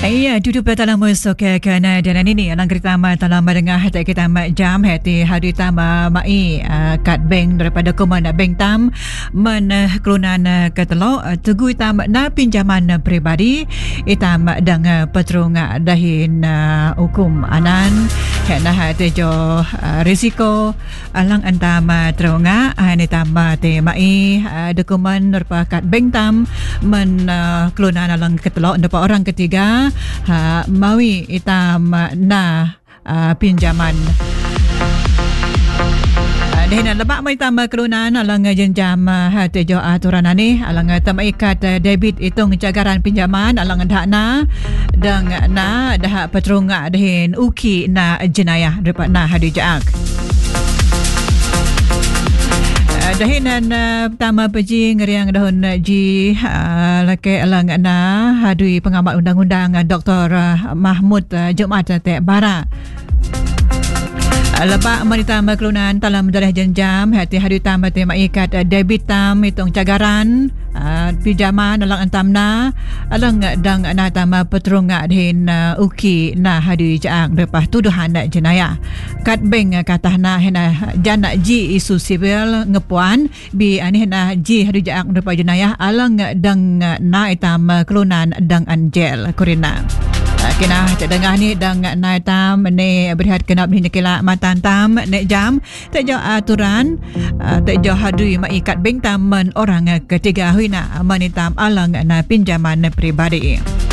Iya, duduk dalam musuh ke dan ini alang kita dalam mendengar hati kita jam hati hari tama mai kat bank daripada komanda bank tam men kelunan ketelo tugu tam na pinjaman peribadi itam dang petrung dahin hukum anan hena hati jo risiko alang antam terunga hani tam te mai dokumen daripada kat bank tam men kelunan alang ketelo dapat orang ketiga mawi itam na pinjaman dahina lebak mai tam kelunan alang jenjam hati jo aturan ani alang tam ikat debit hitung cagaran pinjaman alang dakna dang na dah petrung dahin uki na jenayah dapat na hadi jaak dahinan pertama peji ngeriang dahun ji laki alang na hadui pengamat undang-undang Dr. Mahmud Jumat Tek Bara lepak wanita kelunan dalam darah jenjam hati hari tambah tema ikat debit tam hitung cagaran pinjaman alang antamna alang dang na tama petrung din uki na hadi jaang lepas tuduhan jenayah kat bank katahna hena jana ji isu sivil ngepuan bi ani hena ji hadi jaang lepas jenayah alang dang na itam kelunan dang anjel kurina kena terdengar ni dang naik tam ne berhad kena bini kela matan tam nek jam tak jauh aturan tak jauh hadui mai kat bank tam men orang ketiga huina manitam alang na pinjaman peribadi